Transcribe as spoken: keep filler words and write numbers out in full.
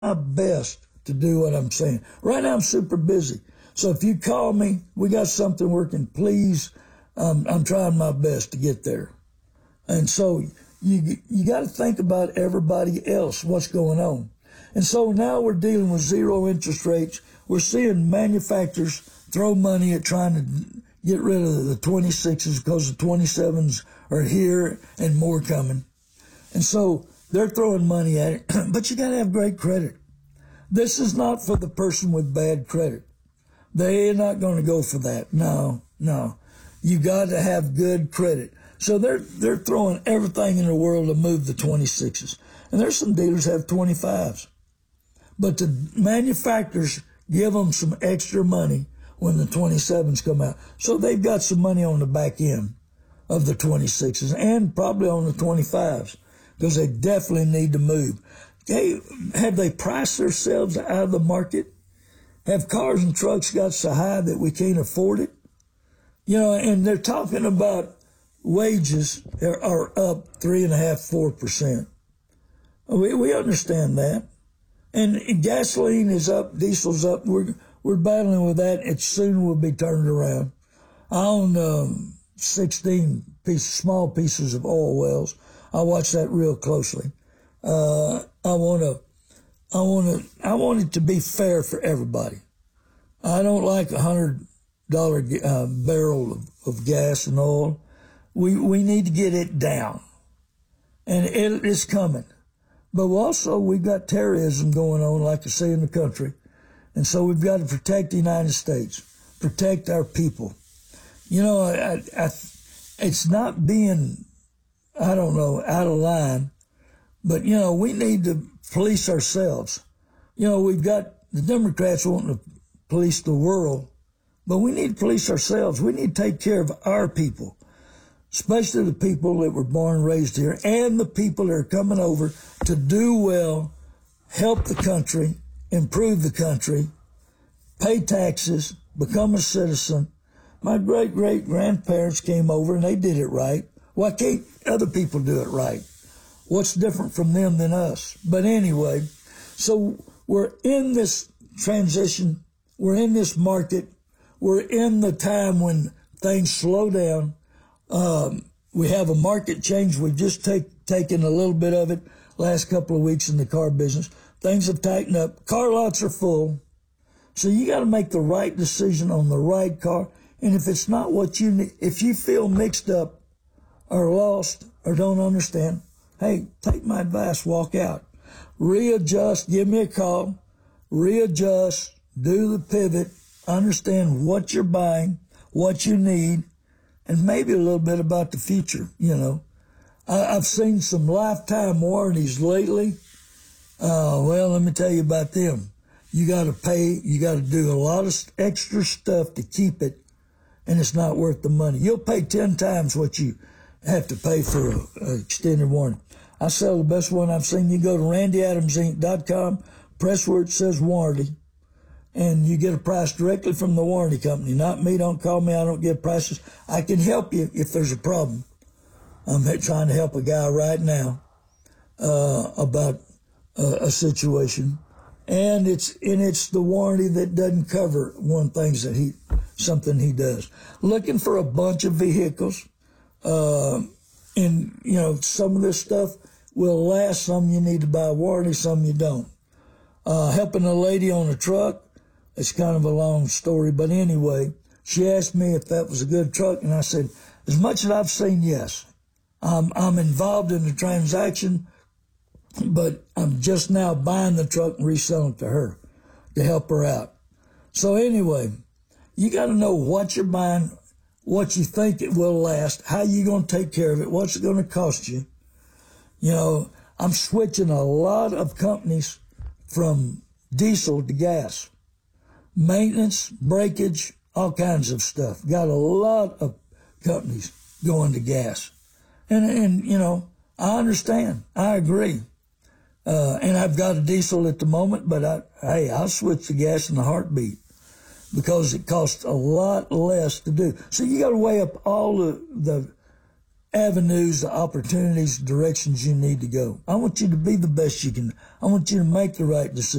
my best to do what I'm saying. Right now I'm super busy. So if you call me, we got something working, please, um, I'm trying my best to get there. And so you you got to think about everybody else, what's going on. And so now we're dealing with zero interest rates. We're seeing manufacturers throw money at trying to get rid of the twenty-sixes because the twenty-sevens are here and more coming. And so they're throwing money at it, but you got to have great credit. This is not for the person with bad credit. They're not going to go for that. No, no. You got to have good credit. So they're they're throwing everything in the world to move the twenty-sixes. And there's some dealers have twenty-fives. But the manufacturers give them some extra money when the twenty-sevens come out. So they've got some money on the back end of the twenty-sixes and probably on the twenty-fives because they definitely need to move. Hey, have they priced themselves out of the market? Have cars and trucks got so high that we can't afford it? You know, and they're talking about wages are, are up three and a half, four percent. We we understand that, and, and gasoline is up, diesel's up. We're we're battling with that. It soon will be turned around. I own um, sixteen piece, small pieces of oil wells. I watch that real closely. Uh, I want to. I want to, I want it to be fair for everybody. I don't like a hundred dollar uh, barrel of, of gas and oil. We, we need to get it down, and it is coming. But also we've got terrorism going on, like I say, in the country. And so we've got to protect the United States, protect our people. You know, I, I, it's not being, I don't know, out of line, but you know, we need to police ourselves. You know, we've got the Democrats wanting to police the world, but we need to police ourselves. We need to take care of our people, especially the people that were born and raised here and the people that are coming over to do well, help the country, improve the country, pay taxes, become a citizen. My great-great-grandparents came over and they did it right. Why can't other people do it right? What's different from them than us? But anyway, so we're in this transition. We're in this market. We're in the time when things slow down. Um, we have a market change. We've just take, taken a little bit of it last couple of weeks in the car business. Things have tightened up. Car lots are full. So you got to make the right decision on the right car. And if it's not what you need, if you feel mixed up or lost or don't understand, hey, take my advice, walk out. Readjust, give me a call, readjust, do the pivot, understand what you're buying, what you need, and maybe a little bit about the future, you know. I, I've seen some lifetime warranties lately. Uh, well, let me tell you about them. You got to pay, you got to do a lot of extra stuff to keep it, and it's not worth the money. You'll pay ten times what you have to pay for an extended warranty. I sell the best one I've seen. You go to randy adams inc dot com, press where it says warranty, and you get a price directly from the warranty company. Not me. Don't call me. I don't get prices. I can help you if there's a problem. I'm trying to help a guy right now uh, about uh, a situation, and it's and it's the warranty that doesn't cover one things that he something he does. Looking for a bunch of vehicles, uh, and you know some of this stuff will last. Some you need to buy a warranty, some you don't. Uh, helping a lady on a truck. It's kind of a long story, but anyway, she asked me if that was a good truck, and I said, as much as I've seen, yes. I'm, I'm involved in the transaction, but I'm just now buying the truck and reselling it to her to help her out. So anyway, you got to know what you're buying, what you think it will last, how you going to take care of it, what's it going to cost you. You know, I'm switching a lot of companies from diesel to gas. Maintenance, breakage, all kinds of stuff. Got a lot of companies going to gas. And, and you know, I understand. I agree. Uh, and I've got a diesel at the moment, but I, hey, I'll switch to gas in a heartbeat because it costs a lot less to do. So you got to weigh up all the, the avenues, the opportunities, directions you need to go. I want you to be the best you can. I want you to make the right decision.